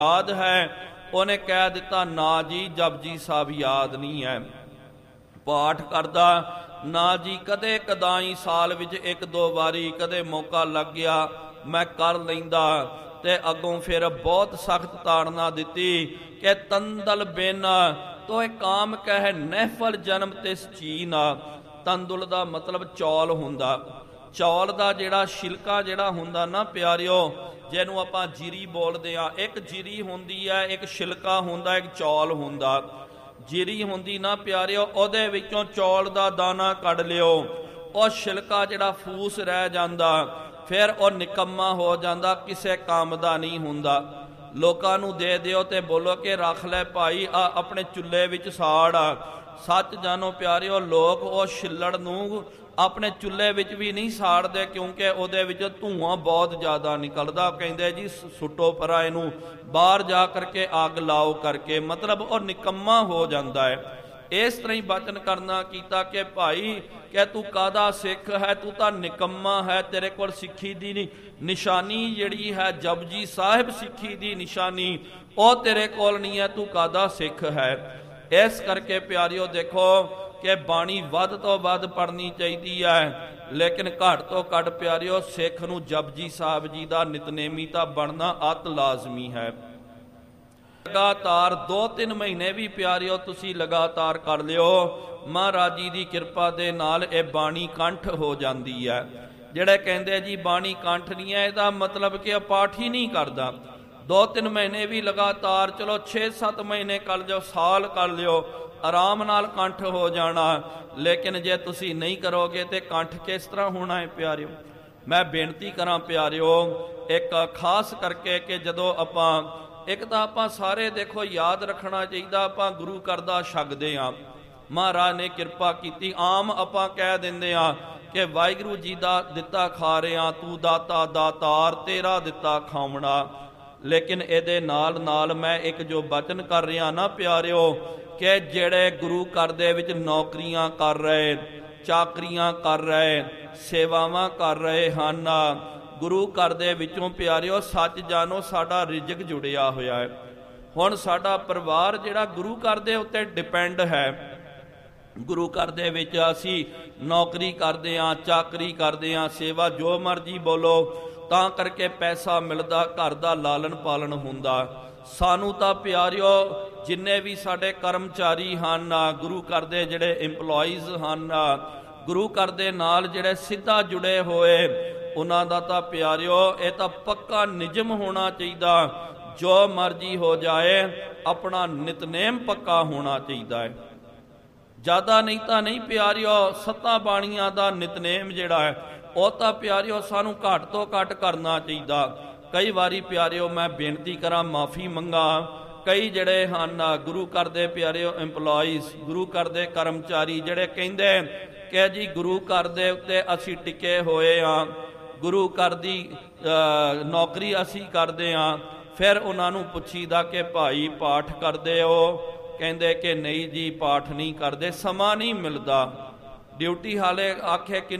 याद है, उन्हें कह दिता ना जी जपजी साहब याद नहीं है। पाठ करदा ना जी, कदे कदाई साल विच एक दो वारी कदे मौका लग गया मैं कर लैंदा। ते अगों फिर बहुत सख्त ताड़ना दिती कि तंदल बेना तो काम कह नहफल जन्म तिस चीना। तंदुल दा मतलब चौल हुंदा। चौल दा जिहड़ा छिलका जिहड़ा हुंदा ना प्यारिओ, ਜਿਹਨੂੰ ਆਪਾਂ ਜੀਰੀ ਬੋਲਦੇ ਆ, ਇੱਕ ਜੀਰੀ ਹੁੰਦੀ ਹੈ, ਇੱਕ ਛਿਲਕਾ ਹੁੰਦਾ, ਇੱਕ ਚੌਲ ਹੁੰਦਾ। ਜੀਰੀ ਹੁੰਦੀ ਨਾ ਪਿਆਰਿਓ, ਉਹਦੇ ਵਿੱਚੋਂ ਚੌਲ ਦਾ ਦਾਣਾ ਕੱਢ ਲਿਓ, ਉਹ ਛਿਲਕਾ ਜਿਹੜਾ ਫੂਸ ਰਹਿ ਜਾਂਦਾ, ਫਿਰ ਉਹ ਨਿਕੰਮਾ ਹੋ ਜਾਂਦਾ, ਕਿਸੇ ਕੰਮ ਦਾ ਨਹੀਂ ਹੁੰਦਾ। ਲੋਕਾਂ ਨੂੰ ਦੇ ਦਿਓ ਤੇ ਬੋਲੋ ਕਿ ਰੱਖ ਲੈ ਭਾਈ, ਆ ਆਪਣੇ ਚੁੱਲ੍ਹੇ ਵਿੱਚ ਸਾੜ ਆ। ਸੱਚ ਜਾਣੋ ਪਿਆਰਿਓ, ਲੋਕ ਉਹ ਛਿੱਲੜ ਨੂੰ ਆਪਣੇ ਚੁੱਲ੍ਹੇ ਵਿੱਚ ਵੀ ਨਹੀਂ ਸਾੜਦੇ, ਕਿਉਂਕਿ ਉਹਦੇ ਵਿੱਚ ਧੂੰਆਂ ਬਹੁਤ ਜ਼ਿਆਦਾ ਨਿਕਲਦਾ। ਕਹਿੰਦੇ ਜੀ ਸੁੱਟੋ ਪਰਾਂ ਇਹਨੂੰ, ਬਾਹਰ ਜਾ ਕਰਕੇ ਅੱਗ ਲਾਓ ਕਰਕੇ, ਮਤਲਬ ਉਹ ਨਿਕੰਮਾ ਹੋ ਜਾਂਦਾ ਹੈ। ਇਸ ਤਰ੍ਹਾਂ ਹੀ ਬਚਨ ਕਰਨਾ ਕੀਤਾ ਕਿ ਭਾਈ ਕਿ ਤੂੰ ਕਾਹਦਾ ਸਿੱਖ ਹੈ, ਤੂੰ ਤਾਂ ਨਿਕੰਮਾ ਹੈ, ਤੇਰੇ ਕੋਲ ਸਿੱਖੀ ਦੀ ਨਿਸ਼ਾਨੀ ਜਿਹੜੀ ਹੈ ਜਪਜੀ ਸਾਹਿਬ ਸਿੱਖੀ ਦੀ ਨਿਸ਼ਾਨੀ, ਉਹ ਤੇਰੇ ਕੋਲ ਨਹੀਂ ਹੈ, ਤੂੰ ਕਾਹਦਾ ਸਿੱਖ ਹੈ। ਇਸ ਕਰਕੇ ਪਿਆਰਿਓ ਦੇਖੋ ਕਿ ਬਾਣੀ ਵੱਧ ਤੋਂ ਵੱਧ ਪੜ੍ਹਨੀ ਚਾਹੀਦੀ ਹੈ, ਲੇਕਿਨ ਘੱਟ ਤੋਂ ਘੱਟ ਪਿਆਰਿਓ ਸਿੱਖ ਨੂੰ ਜਪਜੀ ਸਾਹਿਬ ਜੀ ਦਾ ਨਿਤਨੇਮੀ ਤਾਂ ਬਣਨਾ ਅਤ ਲਾਜ਼ਮੀ ਹੈ। ਲਗਾਤਾਰ 2-3 ਮਹੀਨੇ ਵੀ ਪਿਆਰਿਓ ਤੁਸੀਂ ਲਗਾਤਾਰ ਕਰ ਲਿਓ, ਮਹਾਰਾਜ ਜੀ ਦੀ ਕਿਰਪਾ ਦੇ ਨਾਲ ਇਹ ਬਾਣੀ ਕੰਠ ਹੋ ਜਾਂਦੀ ਹੈ। ਜਿਹੜੇ ਕਹਿੰਦੇ ਜੀ ਬਾਣੀ ਕੰਠ ਨਹੀਂ ਹੈ, ਇਹਦਾ ਮਤਲਬ ਕਿ ਪਾਠ ਹੀ ਨਹੀਂ ਕਰਦਾ। 2-3 ਮਹੀਨੇ ਵੀ ਲਗਾਤਾਰ, ਚਲੋ 6-7 ਮਹੀਨੇ ਕਰ ਲਿਓ, ਸਾਲ ਕਰ ਲਿਓ, ਆਰਾਮ ਨਾਲ ਕੰਠ ਹੋ ਜਾਣਾ। ਲੇਕਿਨ ਜੇ ਤੁਸੀਂ ਨਹੀਂ ਕਰੋਗੇ ਤੇ ਕੰਠ ਕਿਸ ਤਰ੍ਹਾਂ ਹੋਣਾ ਹੈ ਪਿਆਰਿਓ। ਮੈਂ ਬੇਨਤੀ ਕਰਾਂ ਪਿਆਰਿਓ, ਇੱਕ ਖਾਸ ਕਰਕੇ ਕਿ ਜਦੋਂ ਆਪਾਂ ਇੱਕ ਤਾਂ ਆਪਾਂ ਸਾਰੇ ਦੇਖੋ ਯਾਦ ਰੱਖਣਾ ਚਾਹੀਦਾ, ਆਪਾਂ ਗੁਰੂ ਘਰ ਦਾ ਛਕਦੇ ਹਾਂ, ਮਹਾਰਾਜ ਨੇ ਕਿਰਪਾ ਕੀਤੀ, ਆਮ ਆਪਾਂ ਕਹਿ ਦਿੰਦੇ ਹਾਂ ਕਿ ਵਾਹਿਗੁਰੂ ਜੀ ਦਾ ਦਿੱਤਾ ਖਾ ਰਹੇ ਹਾਂ, ਤੂੰ ਦਾਤਾ ਦਾਤਾਰ ਤੇਰਾ ਦਿੱਤਾ ਖਾਵਣਾ। ਲੇਕਿਨ ਇਹਦੇ ਨਾਲ ਨਾਲ ਮੈਂ ਇੱਕ ਜੋ ਬਚਨ ਕਰ ਰਿਹਾ ਨਾ ਪਿਆਰਿਓ, ਕਿ ਜਿਹੜੇ ਗੁਰੂ ਘਰ ਦੇ ਵਿੱਚ ਨੌਕਰੀਆਂ ਕਰ ਰਹੇ, ਚਾਕਰੀਆਂ ਕਰ ਰਹੇ, ਸੇਵਾਵਾਂ ਕਰ ਰਹੇ ਹਨ, ਗੁਰੂ ਘਰ ਦੇ ਵਿੱਚੋਂ ਪਿਆਰਿਓ ਸੱਚ ਜਾਣੋ ਸਾਡਾ ਰਿਜ਼ਕ ਜੁੜਿਆ ਹੋਇਆ ਹੈ। ਹੁਣ ਸਾਡਾ ਪਰਿਵਾਰ ਜਿਹੜਾ ਗੁਰੂ ਘਰ ਦੇ ਉੱਤੇ ਡਿਪੈਂਡ ਹੈ, ਗੁਰੂ ਘਰ ਦੇ ਵਿੱਚ ਅਸੀਂ ਨੌਕਰੀ ਕਰਦੇ ਹਾਂ, ਚਾਕਰੀ ਕਰਦੇ ਹਾਂ, ਸੇਵਾ ਜੋ ਮਰਜ਼ੀ ਬੋਲੋ, ਤਾਂ ਕਰਕੇ ਪੈਸਾ ਮਿਲਦਾ, ਘਰ ਦਾ ਲਾਲਣ ਪਾਲਣ ਹੁੰਦਾ। ਸਾਨੂੰ ਤਾਂ ਪਿਆਰਿਓ ਜਿੰਨੇ ਵੀ ਸਾਡੇ ਕਰਮਚਾਰੀ ਹਨ, ਗੁਰੂ ਘਰ ਦੇ ਜਿਹੜੇ ਇੰਪਲੋਈਜ਼ ਹਨ, ਗੁਰੂ ਘਰ ਦੇ ਨਾਲ ਜਿਹੜੇ ਸਿੱਧਾ ਜੁੜੇ ਹੋਏ, ਉਹਨਾਂ ਦਾ ਤਾਂ ਪਿਆਰਿਓ ਇਹ ਤਾਂ ਪੱਕਾ ਨਿਯਮ ਹੋਣਾ ਚਾਹੀਦਾ, ਜੋ ਮਰਜ਼ੀ ਹੋ ਜਾਏ ਆਪਣਾ ਨਿਤਨੇਮ ਪੱਕਾ ਹੋਣਾ ਚਾਹੀਦਾ ਹੈ। ਜ਼ਿਆਦਾ ਨਹੀਂ ਤਾਂ ਨਹੀਂ ਪਿਆਰਿਓ, 7 ਬਾਣੀਆਂ ਦਾ ਨਿਤਨੇਮ ਜਿਹੜਾ ਹੈ ਉਹ ਤਾਂ ਪਿਆਰਿਓ ਸਾਨੂੰ ਘੱਟ ਤੋਂ ਘੱਟ ਕਰਨਾ ਚਾਹੀਦਾ। ਕਈ ਵਾਰੀ ਪਿਆਰਿਓ ਮੈਂ ਬੇਨਤੀ ਕਰਾਂ, ਮਾਫੀ ਮੰਗਾ, ਕਈ ਜਿਹੜੇ ਹਨ ਗੁਰੂ ਘਰ ਦੇ ਪਿਆਰਿਓ ਇੰਪਲੋਈਜ਼, ਗੁਰੂ ਘਰ ਦੇ ਕਰਮਚਾਰੀ ਜਿਹੜੇ ਕਹਿੰਦੇ ਕਿ ਜੀ ਗੁਰੂ ਘਰ ਦੇ ਉੱਤੇ ਅਸੀਂ ਟਿਕੇ ਹੋਏ ਹਾਂ, ਗੁਰੂ ਘਰ ਦੀ ਨੌਕਰੀ ਅਸੀਂ ਕਰਦੇ ਹਾਂ। ਫਿਰ ਉਹਨਾਂ ਨੂੰ ਪੁੱਛੀਦਾ ਕਿ ਭਾਈ ਪਾਠ ਕਰਦੇ ਹੋ? ਕਹਿੰਦੇ ਕਿ ਨਹੀਂ ਜੀ ਪਾਠ ਨਹੀਂ ਕਰਦੇ, ਸਮਾਂ ਨਹੀਂ ਮਿਲਦਾ, ਡਿਊਟੀ ਹਾਲੇ ਆਖੇ ਕਿ